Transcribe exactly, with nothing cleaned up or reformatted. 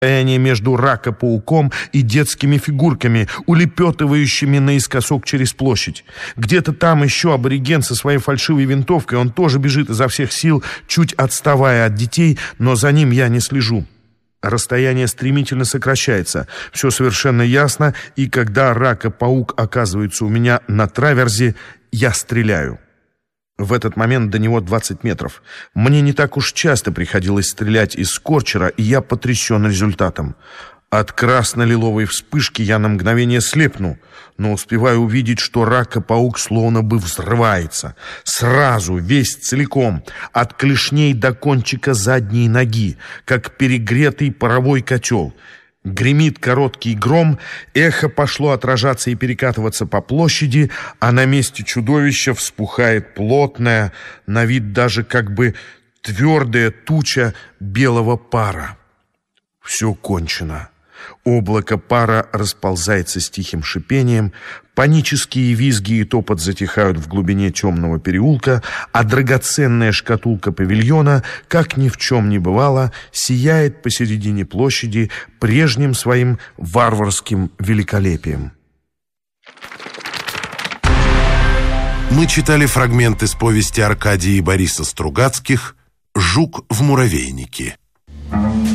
Расстояние между ракопауком и детскими фигурками, улепетывающими наискосок через площадь. Где-то там еще абориген со своей фальшивой винтовкой. Он тоже бежит изо всех сил, чуть отставая от детей, но за ним я не слежу. Расстояние стремительно сокращается. Все совершенно ясно, и когда ракопаук оказывается у меня на траверзе, я стреляю. В этот момент до него двадцать метров. Мне не так уж часто приходилось стрелять из скорчера, и я потрясен результатом. От красно-лиловой вспышки я на мгновение слепну, но успеваю увидеть, что ракопаук словно бы взрывается. Сразу, весь целиком, от клешней до кончика задней ноги, как перегретый паровой котел. Гремит короткий гром, эхо пошло отражаться и перекатываться по площади, а на месте чудовища вспухает плотная, на вид даже как бы твердая туча белого пара. Все кончено. Облако пара расползается с тихим шипением, панические визги и топот затихают в глубине темного переулка, а драгоценная шкатулка павильона, как ни в чем не бывало, сияет посередине площади прежним своим варварским великолепием. Мы читали фрагмент из повести Аркадия и Бориса Стругацких «Жук в муравейнике».